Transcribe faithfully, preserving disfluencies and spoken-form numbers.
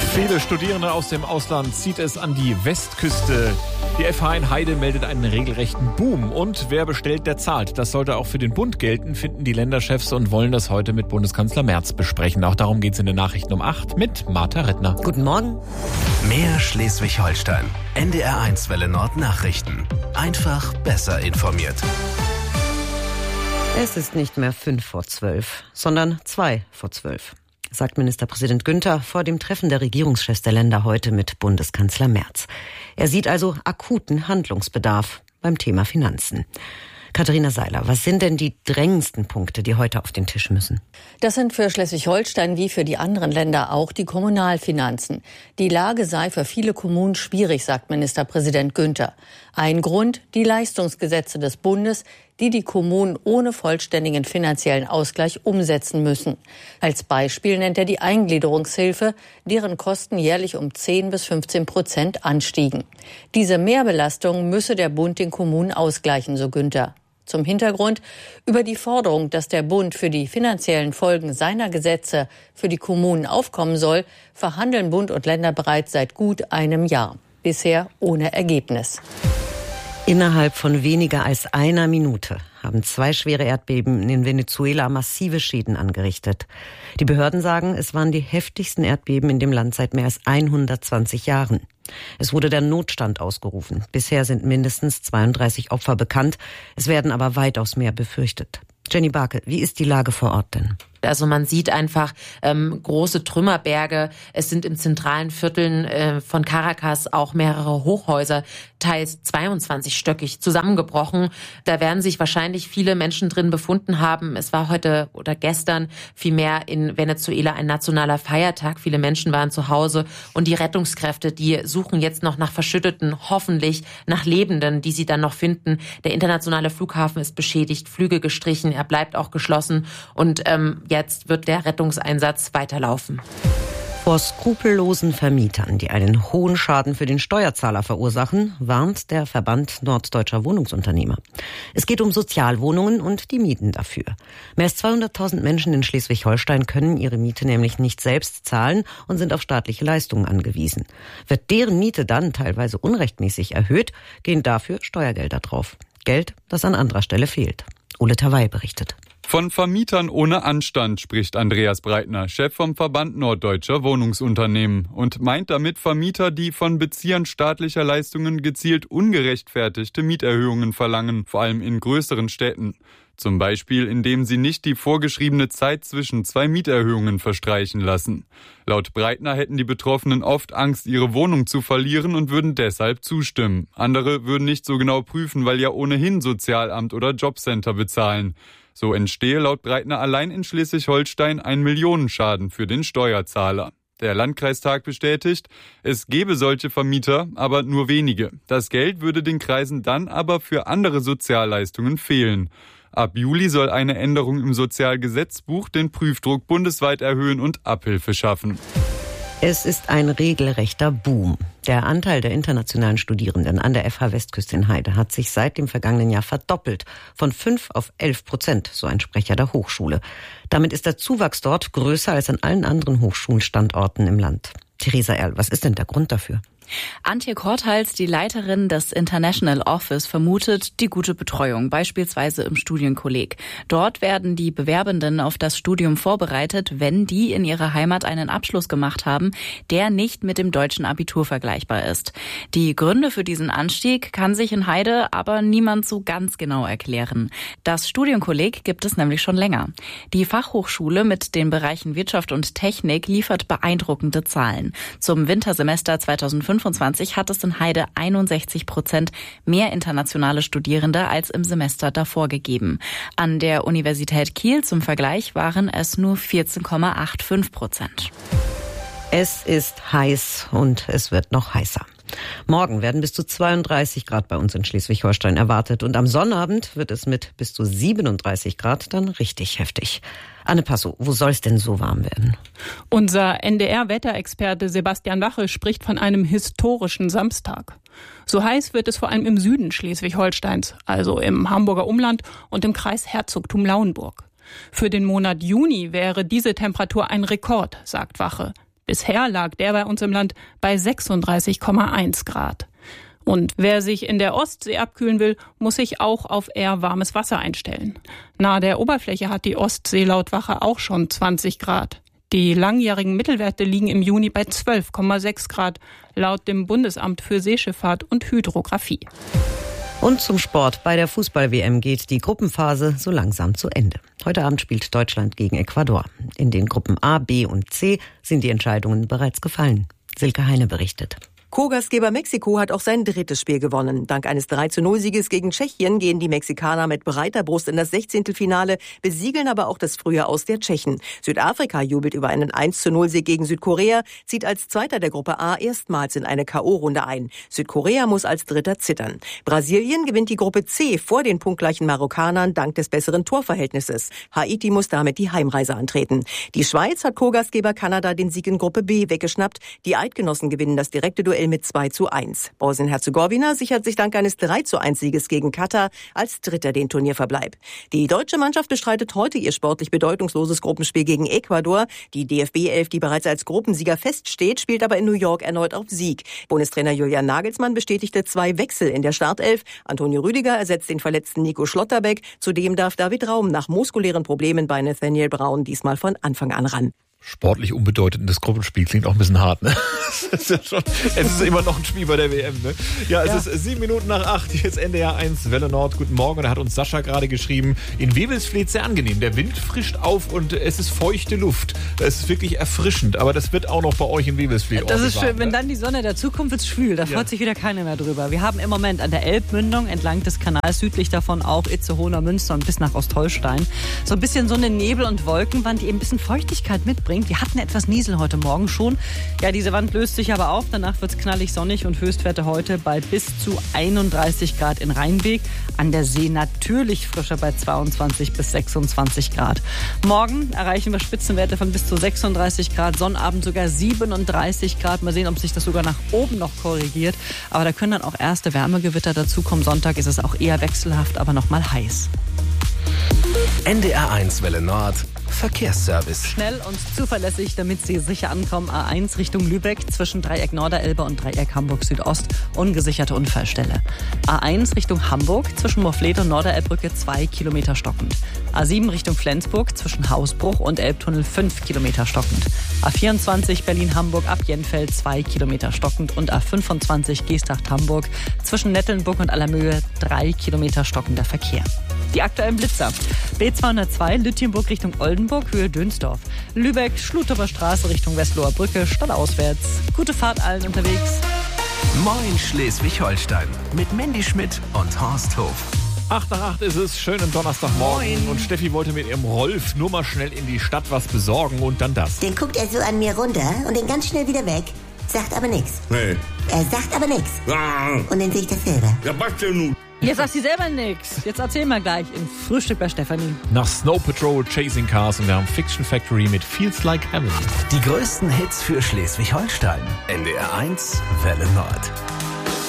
Viele Studierende aus dem Ausland zieht es an die Westküste. Die F H in Heide meldet einen regelrechten Boom. Und wer bestellt, der zahlt. Das sollte auch für den Bund gelten, finden die Länderchefs und wollen das heute mit Bundeskanzler Merz besprechen. Auch darum geht es in den Nachrichten um acht mit Martha Rittner. Guten Morgen. Mehr Schleswig-Holstein. N D R eins Welle Nord Nachrichten. Einfach besser informiert. Es ist nicht mehr fünf vor zwölf, sondern zwei vor zwölf, sagt Ministerpräsident Günther vor dem Treffen der Regierungschefs der Länder heute mit Bundeskanzler Merz. Er sieht also akuten Handlungsbedarf beim Thema Finanzen. Katharina Seiler, was sind denn die drängendsten Punkte, die heute auf den Tisch müssen? Das sind für Schleswig-Holstein wie für die anderen Länder auch die Kommunalfinanzen. Die Lage sei für viele Kommunen schwierig, sagt Ministerpräsident Günther. Ein Grund, die Leistungsgesetze des Bundes, die die Kommunen ohne vollständigen finanziellen Ausgleich umsetzen müssen. Als Beispiel nennt er die Eingliederungshilfe, deren Kosten jährlich um zehn bis fünfzehn Prozent anstiegen. Diese Mehrbelastung müsse der Bund den Kommunen ausgleichen, so Günther. Zum Hintergrund: Über die Forderung, dass der Bund für die finanziellen Folgen seiner Gesetze für die Kommunen aufkommen soll, verhandeln Bund und Länder bereits seit gut einem Jahr. Bisher ohne Ergebnis. Innerhalb von weniger als einer Minute haben zwei schwere Erdbeben in Venezuela massive Schäden angerichtet. Die Behörden sagen, es waren die heftigsten Erdbeben in dem Land seit mehr als hundertzwanzig Jahren. Es wurde der Notstand ausgerufen. Bisher sind mindestens zweiunddreißig Opfer bekannt. Es werden aber weitaus mehr befürchtet. Jenny Barke, wie ist die Lage vor Ort denn? Also man sieht einfach ähm, große Trümmerberge. Es sind im zentralen Vierteln äh, von Caracas auch mehrere Hochhäuser, teils zweiundzwanzigstöckig, zusammengebrochen. Da werden sich wahrscheinlich viele Menschen drin befunden haben. Es war heute oder gestern vielmehr in Venezuela ein nationaler Feiertag. Viele Menschen waren zu Hause und die Rettungskräfte, die suchen jetzt noch nach Verschütteten, hoffentlich nach Lebenden, die sie dann noch finden. Der internationale Flughafen ist beschädigt, Flüge gestrichen, er bleibt auch geschlossen und ähm, jetzt wird der Rettungseinsatz weiterlaufen. Vor skrupellosen Vermietern, die einen hohen Schaden für den Steuerzahler verursachen, warnt der Verband Norddeutscher Wohnungsunternehmer. Es geht um Sozialwohnungen und die Mieten dafür. Mehr als zweihunderttausend Menschen in Schleswig-Holstein können ihre Miete nämlich nicht selbst zahlen und sind auf staatliche Leistungen angewiesen. Wird deren Miete dann teilweise unrechtmäßig erhöht, gehen dafür Steuergelder drauf. Geld, das an anderer Stelle fehlt. Ole Tawai berichtet. Von Vermietern ohne Anstand spricht Andreas Breitner, Chef vom Verband Norddeutscher Wohnungsunternehmen, und meint damit Vermieter, die von Beziehern staatlicher Leistungen gezielt ungerechtfertigte Mieterhöhungen verlangen, vor allem in größeren Städten. Zum Beispiel, indem sie nicht die vorgeschriebene Zeit zwischen zwei Mieterhöhungen verstreichen lassen. Laut Breitner hätten die Betroffenen oft Angst, ihre Wohnung zu verlieren und würden deshalb zustimmen. Andere würden nicht so genau prüfen, weil ja ohnehin Sozialamt oder Jobcenter bezahlen. So entstehe laut Breitner allein in Schleswig-Holstein ein Millionenschaden für den Steuerzahler. Der Landkreistag bestätigt, es gebe solche Vermieter, aber nur wenige. Das Geld würde den Kreisen dann aber für andere Sozialleistungen fehlen. Ab Juli soll eine Änderung im Sozialgesetzbuch den Prüfdruck bundesweit erhöhen und Abhilfe schaffen. Es ist ein regelrechter Boom. Der Anteil der internationalen Studierenden an der F H Westküste in Heide hat sich seit dem vergangenen Jahr verdoppelt. Von fünf auf elf Prozent, so ein Sprecher der Hochschule. Damit ist der Zuwachs dort größer als an allen anderen Hochschulstandorten im Land. Theresa Erl, was ist denn der Grund dafür? Antje Korthals, die Leiterin des International Office, vermutet die gute Betreuung, beispielsweise im Studienkolleg. Dort werden die Bewerbenden auf das Studium vorbereitet, wenn die in ihrer Heimat einen Abschluss gemacht haben, der nicht mit dem deutschen Abitur vergleichbar ist. Die Gründe für diesen Anstieg kann sich in Heide aber niemand so ganz genau erklären. Das Studienkolleg gibt es nämlich schon länger. Die Fachhochschule mit den Bereichen Wirtschaft und Technik liefert beeindruckende Zahlen. Zum Wintersemester zweitausendfünfundzwanzig hat es in Heide einundsechzig Prozent mehr internationale Studierende als im Semester davor gegeben. An der Universität Kiel zum Vergleich waren es nur vierzehn Komma fünfundachtzig Prozent. Es ist heiß und es wird noch heißer. Morgen werden bis zu zweiunddreißig Grad bei uns in Schleswig-Holstein erwartet und am Sonnabend wird es mit bis zu siebenunddreißig Grad dann richtig heftig. Anne Passow, wo soll es denn so warm werden? Unser N D R-Wetterexperte Sebastian Wache spricht von einem historischen Samstag. So heiß wird es vor allem im Süden Schleswig-Holsteins, also im Hamburger Umland und im Kreis Herzogtum Lauenburg. Für den Monat Juni wäre diese Temperatur ein Rekord, sagt Wache. Bisher lag der bei uns im Land bei sechsunddreißig Komma eins Grad. Und wer sich in der Ostsee abkühlen will, muss sich auch auf eher warmes Wasser einstellen. Nahe der Oberfläche hat die Ostsee laut Wache auch schon zwanzig Grad. Die langjährigen Mittelwerte liegen im Juni bei zwölf Komma sechs Grad, laut dem Bundesamt für Seeschifffahrt und Hydrographie. Und zum Sport. Bei der Fußball-W M geht die Gruppenphase so langsam zu Ende. Heute Abend spielt Deutschland gegen Ecuador. In den Gruppen A, B und C sind die Entscheidungen bereits gefallen. Silke Heine berichtet. Co-Gastgeber Mexiko hat auch sein drittes Spiel gewonnen. Dank eines drei zu null Sieges gegen Tschechien gehen die Mexikaner mit breiter Brust in das Sechzehntelfinale, besiegeln aber auch das Frühe aus der Tschechen. Südafrika jubelt über einen eins zu null Sieg gegen Südkorea, zieht als Zweiter der Gruppe A erstmals in eine K O-Runde ein. Südkorea muss als Dritter zittern. Brasilien gewinnt die Gruppe C vor den punktgleichen Marokkanern dank des besseren Torverhältnisses. Haiti muss damit die Heimreise antreten. Die Schweiz hat Co-Gastgeber Kanada den Sieg in Gruppe B weggeschnappt. Die Eidgenossen gewinnen das direkte Duell mit zwei zu eins. Bosnien-Herzegowina sichert sich dank eines drei zu eins Sieges gegen Katar als Dritter den Turnierverbleib. Die deutsche Mannschaft bestreitet heute ihr sportlich bedeutungsloses Gruppenspiel gegen Ecuador. Die D F B-Elf, die bereits als Gruppensieger feststeht, spielt aber in New York erneut auf Sieg. Bundestrainer Julian Nagelsmann bestätigte zwei Wechsel in der Startelf. Antonio Rüdiger ersetzt den verletzten Nico Schlotterbeck. Zudem darf David Raum nach muskulären Problemen bei Nathaniel Braun diesmal von Anfang an ran. Sportlich unbedeutendes Gruppenspiel klingt auch ein bisschen hart, ne? Es ist, ja schon, es ist immer noch ein Spiel bei der W M, ne? Ja, es ja. ist sieben Minuten nach acht, jetzt N D R eins, Welle Nord, guten Morgen. Da hat uns Sascha gerade geschrieben, in Wewelsfleth sehr angenehm. Der Wind frischt auf und es ist feuchte Luft. Es ist wirklich erfrischend, aber das wird auch noch bei euch in Wewelsfleth. Das ist schön, warm, wenn ne? dann die Sonne dazukommt, wird es schwül. Da ja. freut sich wieder keiner mehr drüber. Wir haben im Moment an der Elbmündung entlang des Kanals südlich davon auch Itzehoe, Münster und bis nach Ostholstein so ein bisschen so eine Nebel- und Wolkenwand, die eben ein bisschen Feuchtigkeit mitbringt. Wir hatten etwas Niesel heute Morgen schon. Ja, diese Wand löst sich aber auf. Danach wird es knallig sonnig und Höchstwerte heute bei bis zu einunddreißig Grad in Rheinbeek. An der See natürlich frischer bei zweiundzwanzig bis sechsundzwanzig Grad. Morgen erreichen wir Spitzenwerte von bis zu sechsunddreißig Grad. Sonnabend sogar siebenunddreißig Grad. Mal sehen, ob sich das sogar nach oben noch korrigiert. Aber da können dann auch erste Wärmegewitter dazukommen. Sonntag ist es auch eher wechselhaft, aber noch mal heiß. N D R eins Welle Nord. Verkehrsservice. Schnell und zuverlässig, damit Sie sicher ankommen. A eins Richtung Lübeck zwischen Dreieck Norderelbe und Dreieck Hamburg Südost. Ungesicherte Unfallstelle. A eins Richtung Hamburg zwischen Morfleet und Norderelbbrücke zwei Kilometer stockend. A sieben Richtung Flensburg zwischen Hausbruch und Elbtunnel fünf Kilometer stockend. A vierundzwanzig Berlin-Hamburg ab Jenfeld zwei Kilometer stockend und A fünfundzwanzig Geesthacht-Hamburg zwischen Nettelnburg und Allermöhe drei Kilometer stockender Verkehr. Die aktuellen Blitzer. B zweihundertzwei Lütjenburg Richtung Oldenburg, Höhe Dönsdorf. Lübeck, Schlutower Straße Richtung Westloher Brücke, stadtauswärts. Gute Fahrt allen unterwegs. Moin Schleswig-Holstein mit Mandy Schmidt und Horst Hof. acht nach acht ist es, schönen Donnerstagmorgen. Moin. Und Steffi wollte mit ihrem Rolf nur mal schnell in die Stadt was besorgen und dann das. Den guckt er so an mir runter und den ganz schnell wieder weg. Sagt aber nichts. Nee. Er sagt aber nichts. Ah. Und dann sehe ich das selber. Ja, was denn nun? Jetzt sagt sie selber nichts. Jetzt erzähl mal gleich im Frühstück bei Stefanie. Nach Snow Patrol, Chasing Cars und wir haben Fiction Factory mit Feels Like Heaven. Die größten Hits für Schleswig-Holstein. N D R eins Welle Nord.